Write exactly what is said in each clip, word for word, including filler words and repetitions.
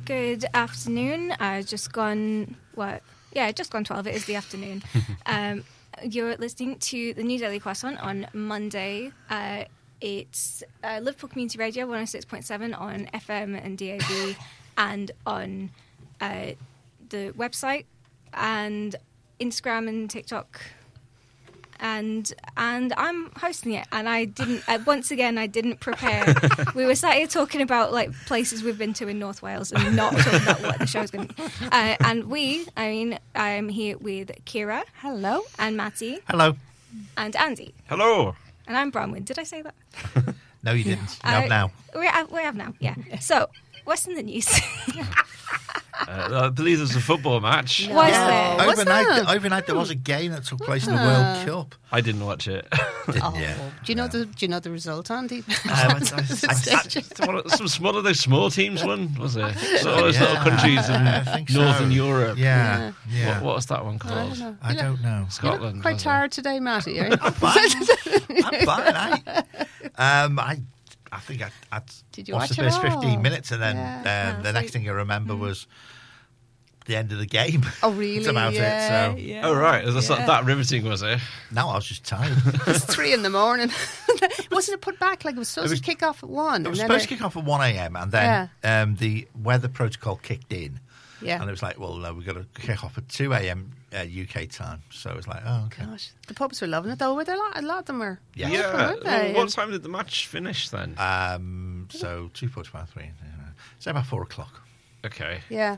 Good afternoon. I've just gone, what? Yeah, just gone twelve. It is the afternoon. um, you're listening to the New Daily Croissant on Monday. Uh, it's uh, Liverpool Community Radio one oh six point seven on F M and D A B and on uh, the website and Instagram and TikTok. And and I'm hosting it, and I didn't. Uh, once again, I didn't prepare. We were sat here talking about like places we've been to in North Wales, and not talking about what the show's going to be. Uh, and we, I mean, I'm here with Kira, hello, and Matty, hello, and Andy, hello, and I'm Bronwyn. Did I say that? No, you didn't. You have uh, now. We have, we have now. Yeah. So, what's in the news? Uh, I believe there's a football match. Was Yeah. there? Overnight, Was there? overnight there was a game that took place in the World Cup. I didn't watch it. Didn't Oh, you? do you know the Do you know the result, Andy? Um, I- I- One of- Some one of those small teams won, was it? So all those Yeah. little countries in I think so. Northern Europe. Yeah, yeah. What, what was that one I called? don't know. I You know- don't know. Scotland. Quite was it? tired today, Matty. Are you? I'm fine. I'm fine. I, um, I, I think I, I Did you watched watch the it first all? fifteen minutes, and then Yeah. um, Yeah, the so- next thing I remember was the end of the game. Oh, really? That's about yeah, it. So yeah. Oh, right. That's Yeah. not that riveting, was it? now I was just tired. It's three in the morning. Wasn't it put back? Like it was supposed It was- to kick off at one. It was and then supposed to kick off at one a.m. and then um, the weather protocol kicked in. Yeah. And it was like, well, no, we've got to kick off at two a.m. Uh, U K time. So it was like, oh, okay. Gosh, the pubs were loving it though. Were there a lot? A lot of them were. Yeah. Yeah. weren't they? Well, what time did the match finish then? Um, so two forty-five, three. So about four o'clock. Okay. Yeah.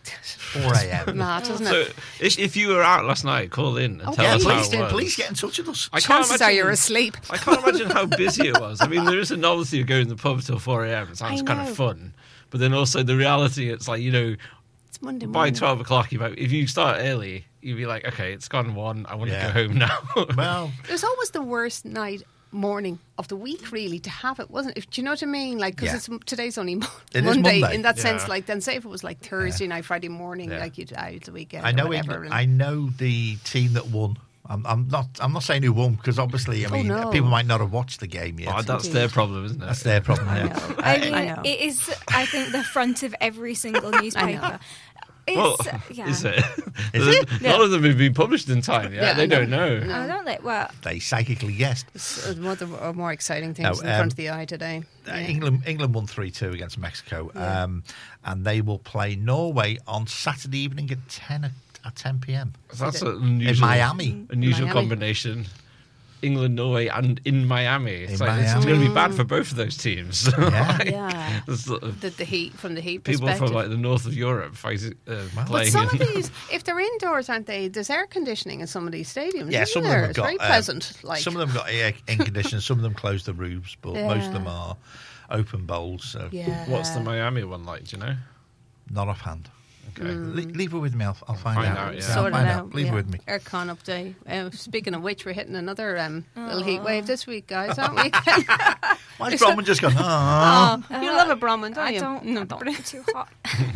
four a.m. Mad, isn't So it? if, if you were out last night, call in and Oh, tell Yeah, us how please, it do, was. please get in touch with us. I can't Chances are imagine- you're asleep. I can't imagine how busy it was. I mean, there is a novelty of going to the pub till four a.m. It sounds I kind know. of fun. But then also the reality, it's like, you know, It's Monday by morning. twelve o'clock, you might, if you start early, you'd be like, okay, it's gone one. I want Yeah. to go home now. Well, It was always the worst night morning of the week, really, to have it, wasn't it? Do you know what I mean? Like, because Yeah. it's today's only Mo- It is Monday, Monday. in that Yeah. sense. Like, then say if it was like Thursday night, Friday morning, Yeah. like you'd out the weekend. I know. or whatever, England, and- I know the team that won. I'm, I'm not. I'm not saying who won because obviously, I Oh, mean, no. people might not have watched the game yet. Oh, that's Indeed. their problem, isn't it? That's their problem. I yeah. know. I I, mean, I know. it is, I think, the front of every single newspaper. It's, Well, yeah. is it? Is None it? None of them have been published in time yet. Yeah, they I know. don't know. No. Oh, don't they? Well, They psychically guessed. It's one of the more- more exciting things No, in front um, of the eye today. Uh, Yeah. England England won three two against Mexico, Yeah. um, and they will play Norway on Saturday evening at ten o- at ten p.m. That's an in unusual, Miami. unusual Miami. combination. England, Norway, and in Miami. It's, In like, it's Miami. going to be bad for both of those teams. Yeah. Like, Yeah. there's sort of The, the heat, from the heat people perspective. from like the north of Europe fighting, uh, Well, playing. Some of in- these, if they're indoors, aren't they? There's air conditioning in some of these stadiums. Yeah, isn't some of there? them have It's got very um, pleasant. Like, some of them got air in condition, some of them close the roofs, but most of them Yeah. are open bowls. So yeah. What's the Miami one like? Do you know? not offhand. Okay. Le- leave it with me. I'll, I'll find, Find out. out, yeah. I'll Sort it find out. Leave yeah. it with me. Aircon update. Uh, speaking of which, we're hitting another um, little heat wave this week, guys, aren't we? Why's Bronwyn just gone? Oh, oh, you love a Brahmin, don't I you? don't, No, I don't but- want too hot.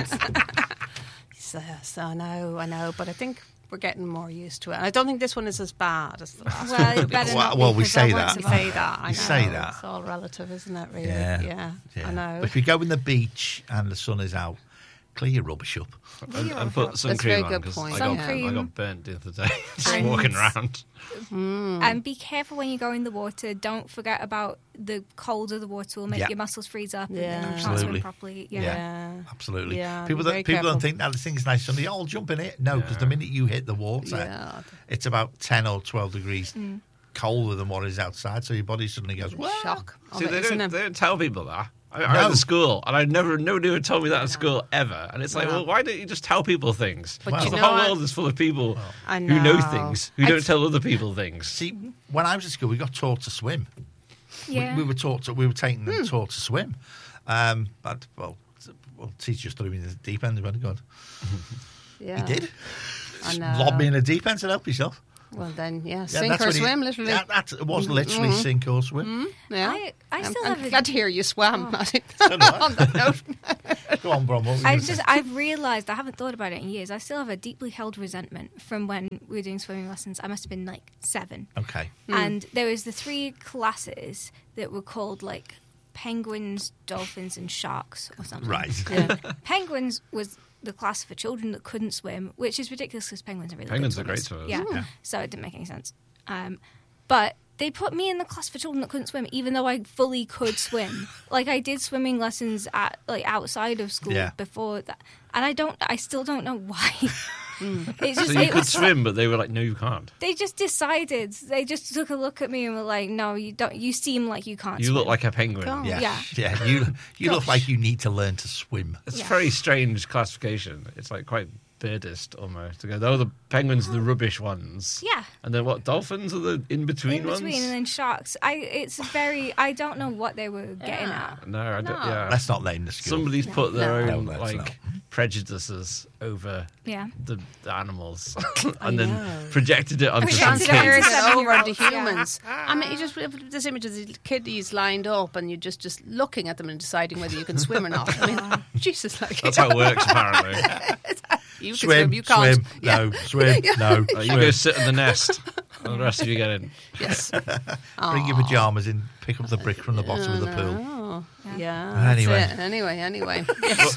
so, so I know, I know, but I think we're getting more used to it. And I don't think this one is as bad as the last Well, one. it better Well, not well, be, we 'cause I say want that. to You vote. say that. I You know. say that. It's all relative, isn't it, really? yeah. Yeah, yeah. I know. But if you go in the beach and the sun is out, clear your rubbish up. And, and put sun That's a very cream on good because point, I, got- yeah. I got burnt the other day just And- walking around. And be careful when you go in the water. Don't forget about the cold of the water will make Yeah. your muscles freeze up and Yeah. then you can't Absolutely. swim properly. Yeah. Yeah. Yeah. Absolutely. Yeah, people be very that people careful. don't think that the thing's nice sunny. Oh, I'll jump in it. No, because the minute you hit the water, Yeah. it's about ten or twelve degrees Mm. colder than what is outside. So your body suddenly goes, "What?" Shock. of See, it, they isn't don't, it? they don't tell people that. I, I No. went to school, and I never, nobody would tell me that at school ever. And it's like, No. well, why don't you just tell people things? But Because you the know whole what? world is full of people I who know know. things, who I don't th- tell other people things. See, when I was at school, we got taught to swim. Yeah. We, we were taught to, we were taking them Hmm. taught to swim. Um, but well, well, teacher just threw me in the deep end. Went, God, Yeah. he did. I Just know. lob me in the deep end and help yourself. Well, then, yeah, Yeah, sink that's or when he- swim, literally. Yeah, that, it was literally Mhm. sink or swim. Yeah. I- I I'm- still I'm have a- glad to hear you swam, Matty. So do I. On that note. Go on, Brom. What were you I gonna just say? I've realised I haven't thought about it in years. I still have a deeply held resentment from when we were doing swimming lessons. I must have been like seven. Okay. And there was the three classes that were called like penguins, dolphins, and sharks or something. Right. Yeah. Penguins was the class for children that couldn't swim, which is ridiculous because penguins are really Penguins good are great swimmers. swimmers. Yeah. Yeah. So it didn't make any sense. Um, but they put me in the class for children that couldn't swim, even though I fully could swim. Like I did swimming lessons at like outside of school Yeah. before that, and I don't. I still don't know why. It's just So you it could was swim, but they were like, no, you can't. They just decided. They just took a look at me and were like, "No, you don't. You seem like you can't." You swim. look like a penguin. God. Yeah, Yeah. yeah. You you look Gosh. like you need to learn to swim. It's Yeah. a very strange classification. It's like quite birdist almost. To go, oh, the penguins are the rubbish ones. Yeah. And then what? Dolphins are the in between in ones. between, and then sharks. I. It's very. I don't know what they were getting Yeah. at. No, I don't. No. Yeah. Let's not name the school. Somebody's put their No. own No, let's like not. prejudices over Yeah. the, the animals, I and then know. projected it onto some Projected it Transferred onto kids. it over seven-year-olds, to yeah. humans. I mean, you just this image of the kiddies lined up, and you're just just looking at them and deciding whether you can swim or not. I mean, Jesus, like That's how it works, apparently. you can Swim, swim, you can't. swim, no, swim, no. Uh, you go sit in the nest, and the rest of you get in. Yes. Bring your pajamas in, pick up the brick from the bottom of the pool. Oh, Yeah. yeah. But that's anyway. it. Anyway, anyway. Yes.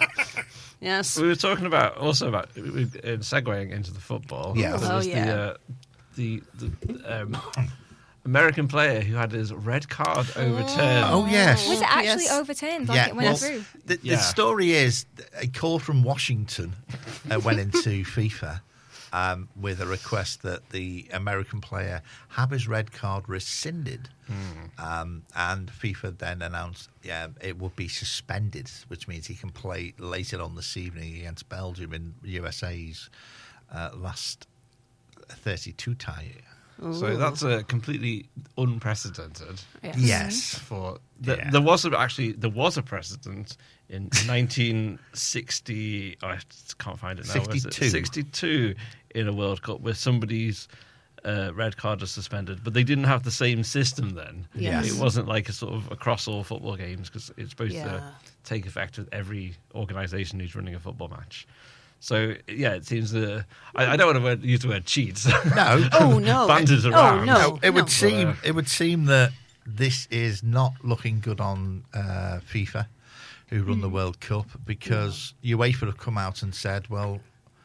Yes. We were talking about also about we- we- in segueing into the football. Yeah. there Oh, was yeah. the, uh, the the um, American player who had his red card overturned. Oh yes. Was it actually Yes. overturned? Like Yeah, it went well, through. the, the Yeah. story is a call from Washington uh, went into FIFA um, with a request that the American player have his red card rescinded. Um, and FIFA then announced yeah, it would be suspended, which means he can play later on this evening against Belgium in U S A's uh, last thirty-two tie. So that's a completely unprecedented. Yes. Yes. For the, Yeah. there was a, actually there was a precedent in nineteen sixty. I can't find it now. was it? sixty-two. sixty-two in a World Cup where somebody's uh, red card was suspended, but they didn't have the same system then. Yes. It wasn't like a sort of across all football games because it's supposed Yeah. to take effect with every organisation who's running a football match. So yeah, it seems. Uh, I, I don't want to word, use the word cheat. No. Oh no. Banded Oh around. no. No, it would no. seem But, uh, it would seem that this is not looking good on uh, FIFA, who run the World Cup, because UEFA have come out and said, "Well,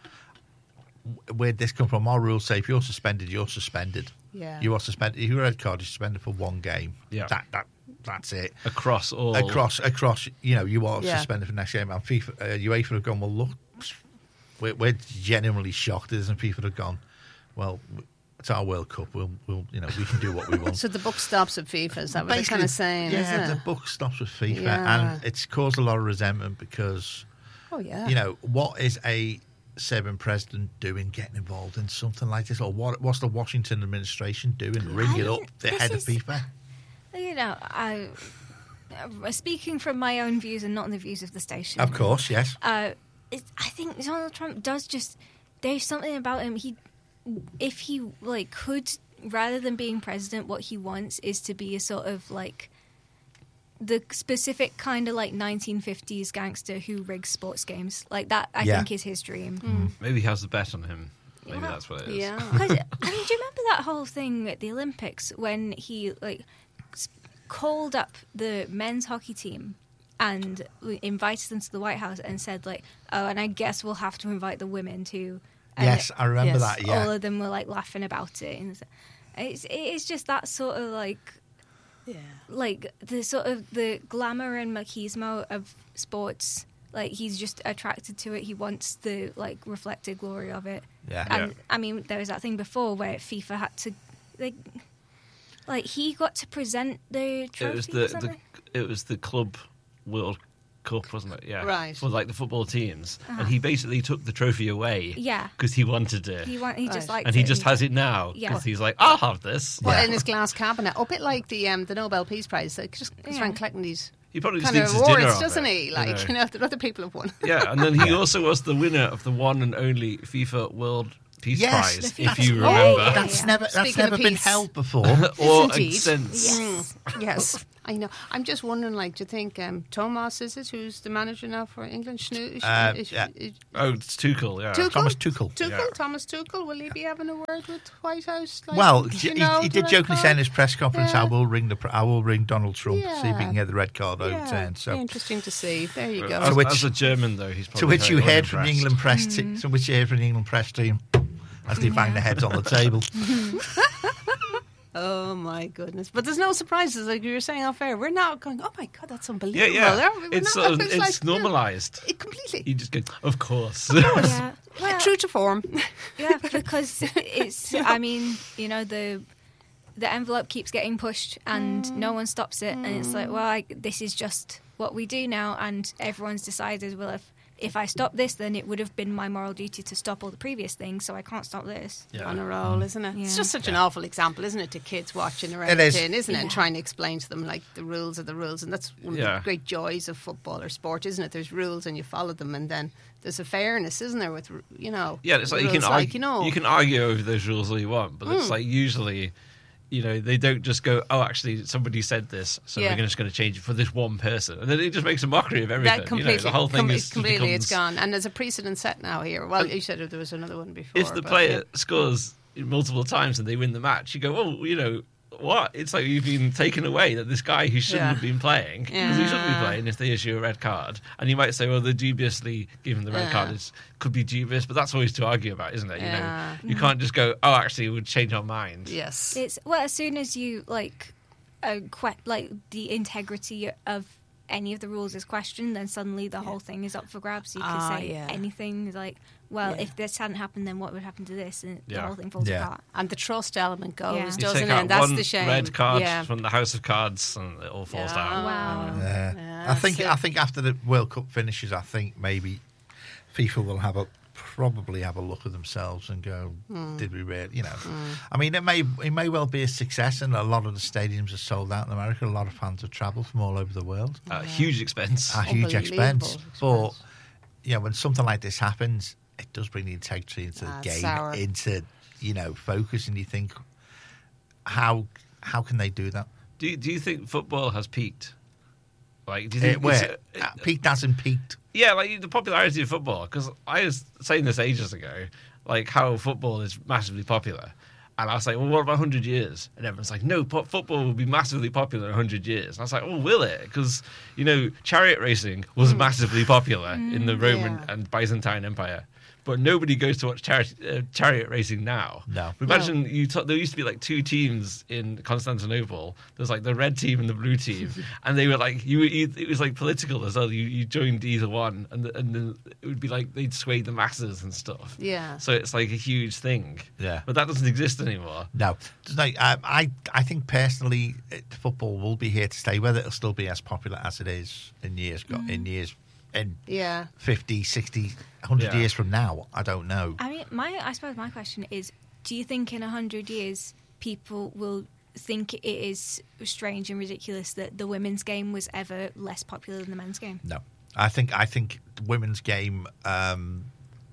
w- where'd this come from? Our rules say if you're suspended, you're suspended. Yeah. You are suspended. If you're a red card, you're suspended for one game. Yeah. That that that's it. across all. Across across, you know, you are Yeah. suspended for next game." And FIFA, uh, UEFA have gone, "Well, look, we're, we're genuinely shocked." And FIFA have gone, "Well." It's our World Cup. We'll, we'll, you know, we can do what we want. So the book stops at FIFA. Is that what they're Basically, kind of saying? Yeah, isn't the it? book stops with FIFA, Yeah. and it's caused a lot of resentment because, Oh yeah. you know, what is a Serbian president doing getting involved in something like this, or what? What's the Washington administration doing? Ring I it up mean, the this head is- of FIFA. You know, I. uh, Speaking from my own views and not the views of the station. Of course, yes. Uh, it, I think Donald Trump does just. There's something about him. He, if he like could, rather than being president, what he wants is to be a sort of like the specific kind of like nineteen fifties gangster who rigs sports games. Like that, I Yeah. think is his dream. Hmm. Maybe he has the bet on him. Maybe Well, that's what it is. Yeah. Because I mean, do you remember that whole thing at the Olympics when he like s- called up the men's hockey team and invited them to the White House and said like, "Oh, and I guess we'll have to invite the women too." And Yes, I remember yes, that. Yeah, all of them were like laughing about it, and it's it's just that sort of like Yeah. like the sort of the glamour and machismo of sports. Like he's just attracted to it. He wants the like reflected glory of it. yeah. And Yeah. I mean, there was that thing before where FIFA had to, like, like he got to present the trophy. It was or the, the something? it was the club World Cup, wasn't it? Yeah, Right. For like the football teams, Uh-huh. and he basically took the trophy away. Yeah. because he wanted it, He want, he just Right. liked and he it. just has it now. Yeah. because he's like, I'll have this. Well, Yeah. in his glass cabinet, a bit like the um, the Nobel Peace Prize. Like just goes Yeah. around collecting these He probably just kind of thinks his dinner awards, off doesn't it, he? Like you know, that other people have won. Yeah, and then he also was the winner of the one and only FIFA World Peace Yes. Prize, The if FIFA you Oh, remember. yeah. That's never that's Speaking never of been peace. held before. or Indeed. since. Yes. Mm, yes. I know. I'm just wondering, like, do you think um, Thomas, is it, who's the manager now for England? Schnu- Uh, is- yeah. is- Oh, it's Tuchel, yeah. Tuchel? Thomas Tuchel. Tuchel, Yeah. Thomas Tuchel, will he be having a word with White House? Like, Well, do he, you know he the did red jokingly say in card? his press conference, Yeah. "I will ring the, pr- I will ring Donald Trump, see if he Yeah. can get the red card Yeah, overturned." be So, interesting to see. There you go. As, To which- as a German, though, he's to probably which you very heard from the unimpressed. England press, te- to which you heard from the England press team as they bang their heads on the table. Oh my goodness! But there's no surprises, like you were saying off air. We're not going, "Oh my god, that's Yeah, unbelievable!" yeah. We're It's not- sort of, it's it's like, yeah, normalised. it completely You just go, of course. Yeah. Well, true to form. yeah, because it's. I mean, you know, the the envelope keeps getting pushed, and no one stops it, and it's like, well, I, this is just what we do now, and everyone's decided, well, if if I stop this, then it would have been my moral duty to stop all the previous things, so I can't stop this. Yeah. On a roll, isn't it? It's Yeah. just such an awful example, isn't it, to kids watching or It is. anything, isn't it? And Yeah. trying to explain to them, like, the rules are the rules. And that's one of Yeah. the great joys of football or sport, isn't it? There's rules and you follow them, and then there's a fairness, isn't there, with, you know, Yeah, it's like you rules can, like, argue, you know, you can argue over those rules all you want, but it's like usually, you know, they don't just go, oh, actually, somebody said this, so Yeah. we're just going to change it for this one person. And then it just makes a mockery of everything. that completely, you know, the whole thing com- is completely it's becomes- gone. And there's a precedent set now here. Well, you said there was another one before. If the but, player yeah. scores multiple times and they win the match, you go, oh, you know, what? It's like you've been taken away that this guy who shouldn't Yeah. have been playing, because he shouldn't be Yeah. playing if they issue a red card. And you might say, well, the dubiously given the red Yeah. card is, could be dubious, but that's always to argue about, isn't it? You Yeah. know, you can't just go, oh, actually, we'd change our mind. Yes. It's well, as soon as you like, uh, que- like the integrity of any of the rules is questioned, then suddenly the whole thing is up for grabs. You can Ah, say yeah. anything like, well, Yeah. if this hadn't happened, then what would happen to this, and Yeah. the whole thing falls Yeah. apart. And the trust element goes, Yeah. You You doesn't take it? out And that's one the shame. red card Yeah. from the House of Cards, and it all falls Yeah. down. Wow. Yeah. Yeah, I think that's it. I think after the World Cup finishes, I think maybe FIFA will have a probably have a look at themselves and go, Hmm. "Did we really?" You know, I mean, it may it may well be a success, and a lot of the stadiums are sold out in America. A lot of fans have travelled from all over the world. Uh, huge expense. A huge expense, Unbelievable but expense. yeah, when something like this happens, it does bring the integrity into the Ah, game, sour. into you know focus, and you think, how how can they do that? Do you, do you think football has peaked? Like, do you think It, where it's- uh, peaked hasn't peaked. Yeah, like the popularity of football. Because I was saying this ages ago, like how football is massively popular, and I was like, well, what about one hundred years? And everyone's like, no, po- football will be massively popular in one hundred years. And I was like, oh, will it? Because you know, chariot racing was massively popular in the Roman yeah. and Byzantine Empire. But nobody goes to watch chariot, uh, chariot racing now. No. But imagine you. T- there used to be like two teams in Constantinople. There's like the red team and the blue team, and they were like you. you it was like political as well. You, you joined either one, and the, and then it would be like they'd sway the masses and stuff. Yeah. So it's like a huge thing. Yeah. But that doesn't exist anymore. No, no I, I I think personally, it, football will be here to stay. Whether it'll still be as popular as it is in years go in years in Yeah. fifty, sixty, one hundred Yeah. years from now, I don't know. I mean, my I suppose my question is: do you think in a hundred years people will think it is strange and ridiculous that the women's game was ever less popular than the men's game? No, I think I think the women's game um,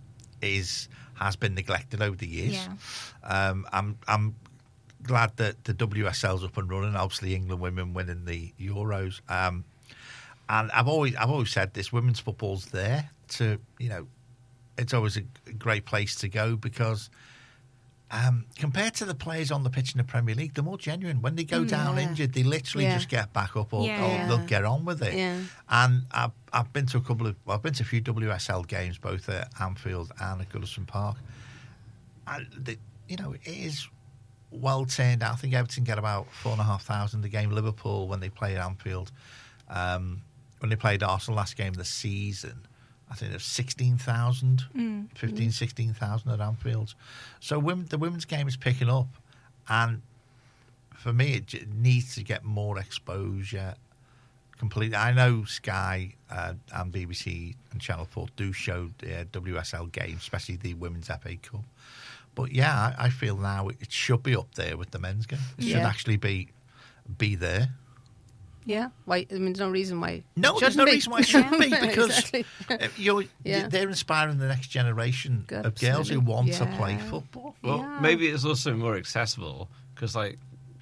is has been neglected over the years. Yeah. Um, I'm I'm glad that the W S L's up and running. Obviously, England women winning the Euros. Um, and I've always I've always said this: women's football's there to you know, it's always a great place to go because. Um, compared to the players on the pitch in the Premier League, they're more genuine. When they go down yeah. injured, they literally Yeah. just get back up or, Yeah. or Yeah. they'll get on with it. Yeah. And I've, I've been to a couple of, well, I've been to a few W S L games, both at Anfield and at Goodison Park. And the, you know, it is well turned out. I think Everton get about four and a half thousand a game. Liverpool, when they play at Anfield, um, when they played Arsenal last game of the season, I think there's sixteen thousand, Mm. fifteen, sixteen thousand at Anfield. So women, the women's game is picking up. And for me, it j- needs to get more exposure completely. I know Sky uh, and B B C and Channel four do show the uh, W S L games, especially the Women's F A Cup. But yeah, I, I feel now it should be up there with the men's game. It should Yeah. actually be be there. Yeah. Why? I mean, there's no reason why. No, it there's shouldn't no be. reason why it shouldn't be Yeah, because exactly. uh, you're, Yeah. they're inspiring the next generation Good, of girls who absolutely. want to Yeah. play football. Well, Yeah. maybe it's also more accessible because, like,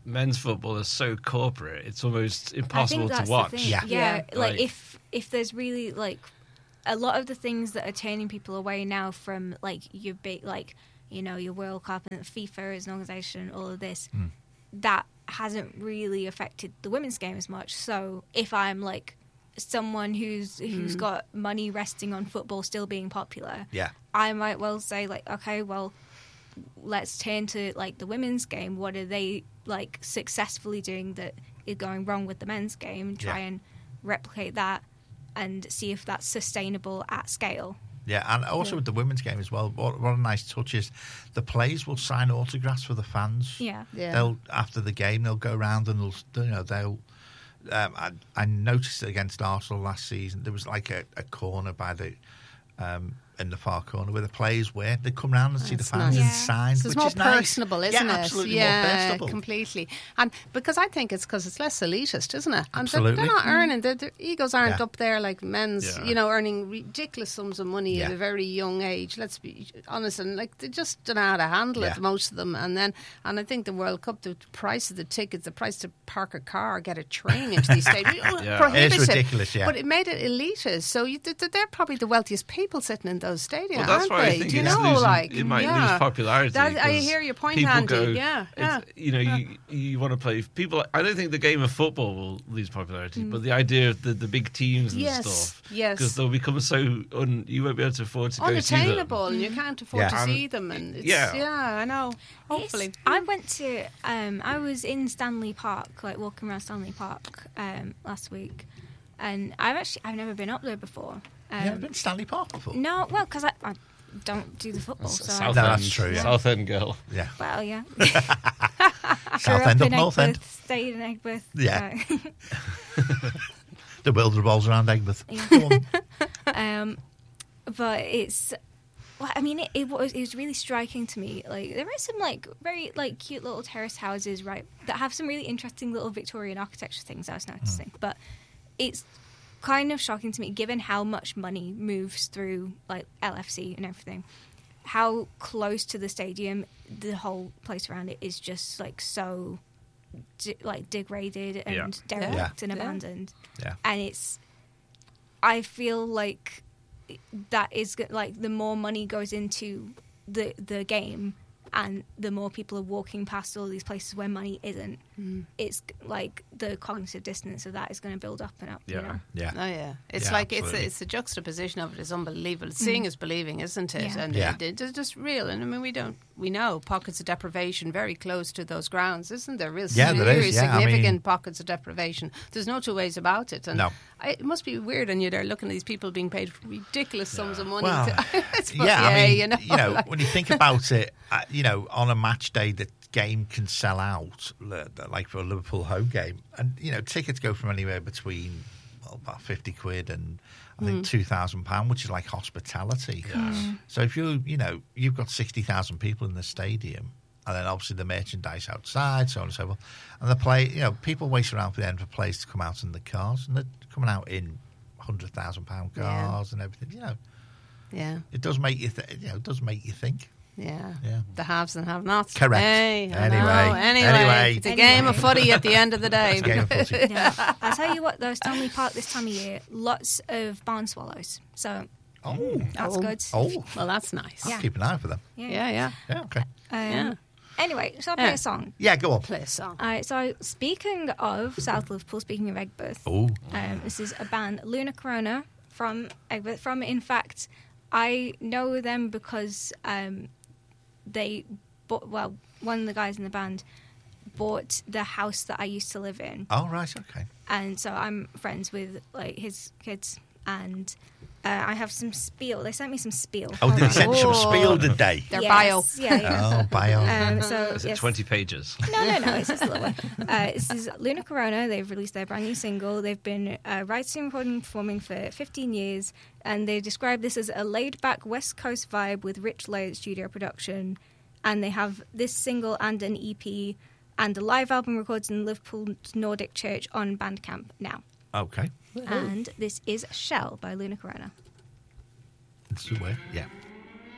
men's football is so corporate; it's almost I impossible think that's to watch. the thing. Yeah. Yeah, Yeah. like Like- if if there's really like a lot of the things that are turning people away now from like your big like you know your World Cup and FIFA as an organisation, all of this, Mm. that hasn't really affected the women's game as much. So if I'm like someone who's who's got money resting on football still being popular, Yeah. I might well say like, okay, well, let's turn to like the women's game. What are they like successfully doing that is going wrong with the men's game? Try Yeah. and replicate that and see if that's sustainable at scale. Yeah, and also Yeah. with the women's game as well. What, what a nice touch is the players will sign autographs for the fans. Yeah. Yeah. They'll after the game they'll go around and they'll you know they'll. Um, I, I noticed it against Arsenal last season. There was like a, a corner by the um, in the far corner where the players were. They come round and see the That's fans nice. and Yeah. sign, So it's which more is nice. personable, isn't yeah, it? Absolutely yeah, more personable. completely. And because I think it's because it's less elitist, isn't it? And they're, Absolutely. they're not earning, their, their egos aren't Yeah. up there like men's, Yeah. you know, earning ridiculous sums of money at Yeah. a very young age. Let's be honest, and like they just don't know how to handle Yeah. it, most of them. And then, and I think the World Cup, the price of the tickets, the price to park a car, get a train into these stadiums, Yeah. prohibitive. It is ridiculous, yeah. But it made it elitist. So you, they're they're probably the wealthiest people sitting in those stadiums, Well, that's aren't why they? I think Do you it's know, losing, like it might yeah. lose popularity. That- I 'cause hear your point, people Andy. go- Yeah, yeah. it's- You know, you you want to play people. I don't think the game of football will lose popularity, but the idea of the, the big teams and Mm. Yes, stuff, yes. because they'll become so un, you won't be able to afford to go see them. unattainable, and you can't afford Yeah. to And- see them. And it's, yeah. yeah, I know. It's- Hopefully, I went to um, I was in Stanley Park, like walking around Stanley Park um, last week, and I've actually I've never been up there before. Um, You haven't been to Stanley Park before? No, well, because I, I don't do the football. So I- South No, End, that's true, yeah. South End girl. Yeah. well, yeah. South Grew End up up in North End. Egbert, stayed in Egbert. Yeah. so- The world revolves around Egbert. Yeah. Go on. um, but it's, well, I mean, it, it was it was really striking to me. Like there are some like very like cute little terrace houses, right, that have some really interesting little Victorian architecture things I was noticing. But it's kind of shocking to me, given how much money moves through like L F C and everything, how close to the stadium the whole place around it is just like so. De- like degraded and Yeah. derelict Yeah. and Yeah. abandoned, Yeah. and it's I feel like that is go- like the more money goes into the the game and the more people are walking past all these places where money isn't, it's like the cognitive dissonance of that is going to build up and up. Yeah. You know? Yeah. oh yeah, it's Yeah, like it's absolutely. a, it's the juxtaposition of it is unbelievable. Seeing is believing, isn't it? Yeah. And Yeah. it, it's just real. And I mean, we don't we know pockets of deprivation very close to those grounds, isn't there? Real Yeah, there serious, is, yeah, I significant mean- pockets of deprivation. There's no two ways about it. And No. I, it must be weird, and you're there looking at these people being paid ridiculous sums of money. Well, to, it's yeah, I mean, you know, like- when you think about it, uh, you know, on a match day, the game can sell out, li- like for a Liverpool home game, and you know, tickets go from anywhere between well, about fifty quid and I Mm. think two thousand pound, which is like hospitality. So if you, you know, you've got sixty thousand people in the stadium, and then obviously the merchandise outside, so on and so forth, and the play, you know, people wait around for the end for players to come out in the cars, and they're coming out in hundred thousand pound Yeah. cars and everything. You know, yeah, it does make you, th- you know, it does make you think. yeah, Yeah. the haves and have-nots. Correct. Hey, I Anyway. know. anyway, Anyway. it's a game of Anyway. footy at the end of the day. It's a game of footy. Yeah. I'll tell you what, though, Stanley Park this time of year, lots of barn swallows. So Oh, that's Oh. good. oh, Well, that's nice. I'll Yeah. keep an eye out for them. Yeah. Yeah, yeah. Yeah, okay. Um, Yeah. Anyway, so I'll play Yeah. a song. Yeah, go on. Play a song. Uh, so speaking of South Liverpool, speaking of Egbert, Oh, um, this is a band, Luna Corona, from Egbert. From, in fact, I know them because um, they bought, well, one of the guys in the band bought the house that I used to live in. oh, right, okay. And so I'm friends with like his kids, and uh, I have some spiel. They sent me some spiel. Oh, did they send you some Oh. spiel today? Their Yes, bio. Yeah, yeah. Oh, bio. Um, so Is it yes. twenty pages? No, no, no. It's just a little one. Uh, this is Luna Corona. They've released their brand new single. They've been uh, writing, recording, and performing for fifteen years, and they describe this as a laid-back West Coast vibe with rich layered studio production. And they have this single and an E P and a live album recorded in Liverpool Nordic Church on Bandcamp now. Okay. And this is Shell by Luna Corona. This is where, yeah.